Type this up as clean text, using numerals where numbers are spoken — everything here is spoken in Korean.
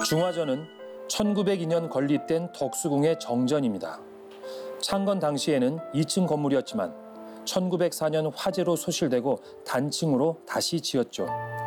중화전은 1902년 건립된 덕수궁의 정전입니다. 창건 당시에는 2층 건물이었지만 1904년 화재로 소실되고 단층으로 다시 지었죠.